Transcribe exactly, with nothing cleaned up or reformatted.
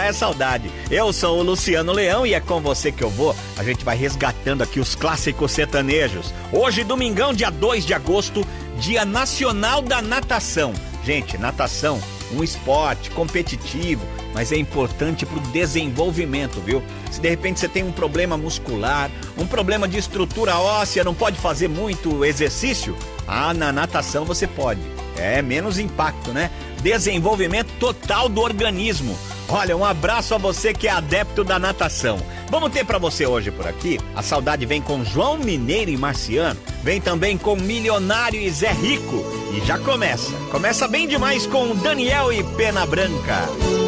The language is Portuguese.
é saudade. Eu sou o Luciano Leão e é com você que eu vou. A gente vai resgatando aqui os clássicos sertanejos. Hoje, domingão, dia dois de agosto, Dia Nacional da Natação. Gente, natação, um esporte competitivo, mas é importante para o desenvolvimento, viu? Se de repente você tem um problema muscular, um problema de estrutura óssea, não pode fazer muito exercício, ah, na natação você pode. É menos impacto, né? Desenvolvimento total do organismo. Olha, um abraço a você que é adepto da natação. Vamos ter pra você hoje por aqui. A saudade vem com João Mineiro e Marciano. Vem também com Milionário e Zé Rico. E já começa. Começa bem demais com Daniel e Pena Branca.